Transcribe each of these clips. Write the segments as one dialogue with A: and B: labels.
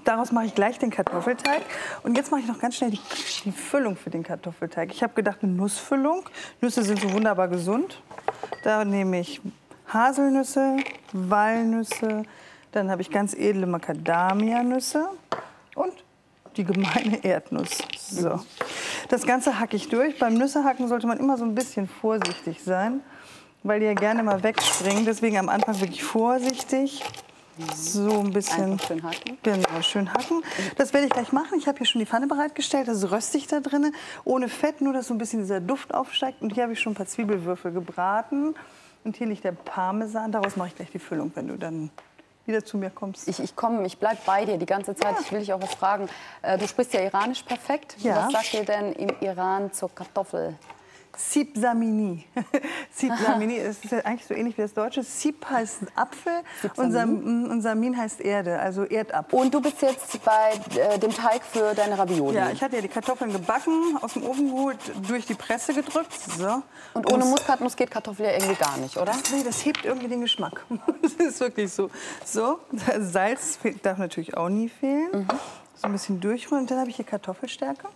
A: daraus mache ich gleich den Kartoffelteig. Und jetzt mache ich noch ganz schnell die Füllung für den Kartoffelteig. Ich habe gedacht, eine Nussfüllung. Nüsse sind so wunderbar gesund. Da nehme ich Haselnüsse, Walnüsse, dann habe ich ganz edle Macadamia-Nüsse und die gemeine Erdnuss. So. Das Ganze hacke ich durch. Beim Nüssehacken sollte man immer so ein bisschen vorsichtig sein, weil die ja gerne mal wegspringen. Deswegen am Anfang wirklich vorsichtig. So ein bisschen.
B: Einfach schön hacken.
A: Genau, schön hacken. Das werde ich gleich machen. Ich habe hier schon die Pfanne bereitgestellt. Das ist röstig da drin. Ohne Fett, nur dass so ein bisschen dieser Duft aufsteigt. Und hier habe ich schon ein paar Zwiebelwürfel gebraten. Und hier liegt der Parmesan. Daraus mache ich gleich die Füllung, wenn du dann wieder zu mir kommst.
B: Ich komme, ich bleibe bei dir die ganze Zeit. Ja. Ich will dich auch was fragen. Du sprichst ja Iranisch perfekt.
A: Ja.
B: Was sagt ihr denn im Iran zur Kartoffel?
A: Sib Samini. Sib Samini ist ja eigentlich so ähnlich wie das Deutsche. Sib heißt Apfel und Samin heißt Erde, also Erdapfel.
B: Und du bist jetzt bei dem Teig für deine Ravioli.
A: Ja, ich hatte ja die Kartoffeln gebacken, aus dem Ofen geholt, durch die Presse gedrückt. So.
B: Und ohne Muskatnuss geht Kartoffel ja irgendwie gar nicht, oder?
A: Nee, das hebt irgendwie den Geschmack. Das ist wirklich so. So, Salz darf natürlich auch nie fehlen. So ein bisschen durchrühren. Und dann habe ich hier Kartoffelstärke.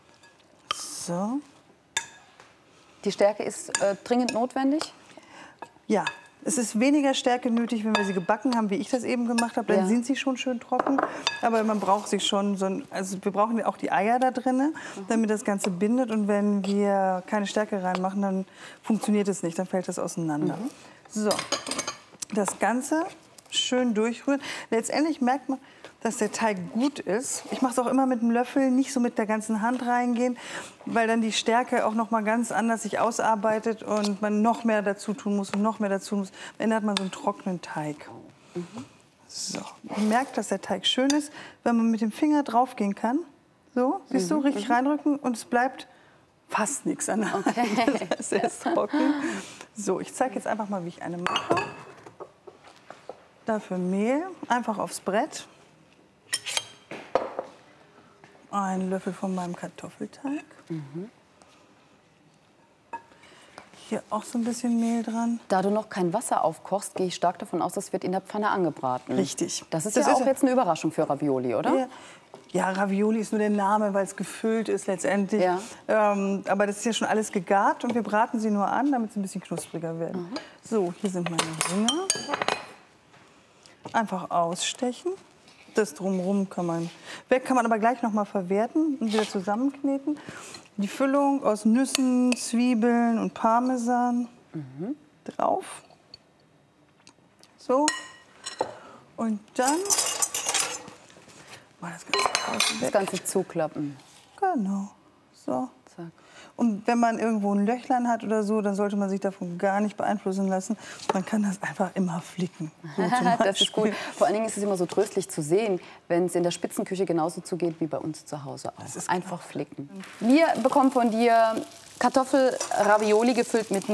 A: So.
B: Die Stärke ist dringend notwendig?
A: Ja, es ist weniger Stärke nötig, wenn wir sie gebacken haben, wie ich das eben gemacht habe. Dann sind sie schon schön trocken. Aber man braucht sie schon, also wir brauchen auch die Eier da drin, damit das Ganze bindet. Und wenn wir keine Stärke reinmachen, dann funktioniert es nicht, dann fällt das auseinander. So, das Ganze schön durchrühren. Letztendlich merkt man, dass der Teig gut ist. Ich mache es auch immer mit einem Löffel, nicht so mit der ganzen Hand reingehen, weil dann die Stärke auch noch mal ganz anders sich ausarbeitet und man noch mehr dazu tun muss und noch mehr dazu muss. Am Ende hat man so einen trockenen Teig. So, man merkt, dass der Teig schön ist, wenn man mit dem Finger draufgehen kann. So, siehst du, richtig reinrücken und es bleibt fast nichts an der Hand. Das ist trocken. So, ich zeige jetzt einfach mal, wie ich eine mache. Dafür Mehl, einfach aufs Brett. Ein Löffel von meinem Kartoffelteig. Hier auch so ein bisschen Mehl dran.
B: Da du noch kein Wasser aufkochst, gehe ich stark davon aus, das wird in der Pfanne angebraten.
A: Richtig.
B: Das ist ja auch jetzt eine Überraschung für Ravioli, oder?
A: Ja, Ravioli ist nur der Name, weil es gefüllt ist letztendlich.
B: Ja.
A: Aber das ist ja schon alles gegart und wir braten sie nur an, damit sie ein bisschen knuspriger werden. So, hier sind meine Ringe. Einfach ausstechen. Das Drumherum kann man aber gleich noch mal verwerten und wieder zusammenkneten. Die Füllung aus Nüssen, Zwiebeln und Parmesan drauf. So. Und dann mal
B: das Ganze zuklappen.
A: Genau. So.
B: Zack.
A: Und wenn man irgendwo ein Löchlein hat oder so, dann sollte man sich davon gar nicht beeinflussen lassen. Man kann das einfach immer flicken. So
B: das ist gut. Vor allen Dingen ist es immer so tröstlich zu sehen, wenn es in der Spitzenküche genauso zugeht wie bei uns zu Hause auch. Einfach flicken. Wir bekommen von dir Kartoffel-Ravioli gefüllt mit